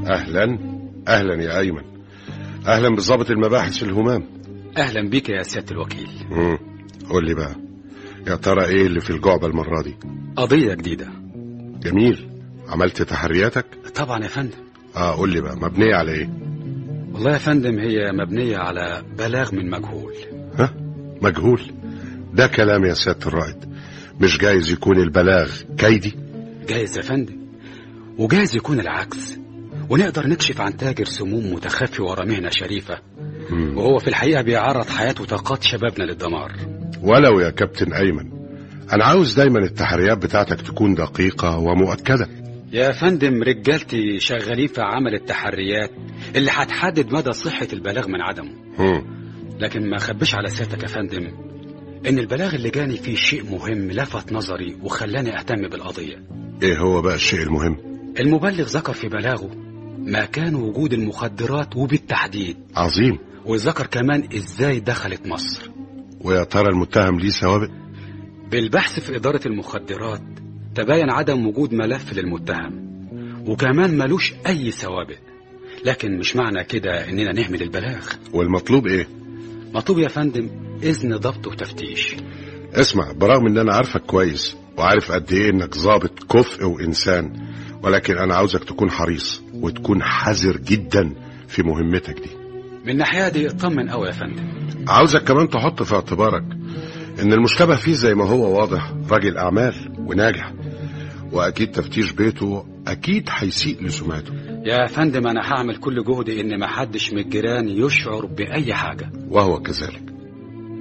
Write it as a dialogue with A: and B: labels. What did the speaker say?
A: أهلا. أهلا يا أيمن. أهلا بضابط المباحث في الهمام.
B: أهلا بك يا سيادة الوكيل.
A: قول لي بقى، يا ترى إيه اللي في الجعبة المرة دي؟
B: قضية جديدة.
A: جميل. عملت تحرياتك؟
B: طبعا يا فندم.
A: قول لي بقى، مبنية على إيه؟
B: والله يا فندم هي مبنية على بلاغ من مجهول.
A: مجهول؟ ده كلام يا سيادة الرائد. مش جايز يكون البلاغ كيدي؟
B: جايز يا فندم، وجايز يكون العكس، ونقدر نكشف عن تاجر سموم متخفي ورا مهنة شريفة، وهو في الحقيقة بيعرض حياته وطاقات شبابنا للدمار.
A: ولو يا كابتن أيمن، أنا عاوز دايما التحريات بتاعتك تكون دقيقة ومؤكدة.
B: يا فندم رجالتي شغالين في عمل التحريات اللي هتحدد مدى صحة البلاغ من عدمه. لكن ما خبش على سيادتك يا فندم ان البلاغ اللي جاني فيه شيء مهم لفت نظري وخلاني اهتم بالقضية.
A: ايه هو بقى الشيء المهم؟
B: المبلغ ذكر في بلاغه مكان وجود المخدرات وبالتحديد.
A: عظيم.
B: وذكر كمان ازاي دخلت مصر.
A: ويا ترى المتهم ليه سوابق؟
B: بالبحث في إدارة المخدرات تبين عدم وجود ملف للمتهم، وكمان ملوش أي سوابق. لكن مش معنى كده إننا نهمل البلاغ.
A: والمطلوب إيه؟
B: مطلوب يا فندم إذن ضبط وتفتيش.
A: اسمع، برغم إن أنا عارفك كويس وعارف قد إيه إنك ضابط كفء وإنسان، ولكن أنا عاوزك تكون حريص وتكون حذر جدا في مهمتك دي.
B: من ناحية دي اطمن قوي يا فندم.
A: عاوزك كمان تحط في اعتبارك إن المشتبه فيه زي ما هو واضح راجل أعمال وناجح، وأكيد تفتيش بيته أكيد هيسيء لسمعته.
B: يا فندم أنا هعمل كل جهدي إن محدش من الجيران يشعر بأي حاجة.
A: وهو كذلك.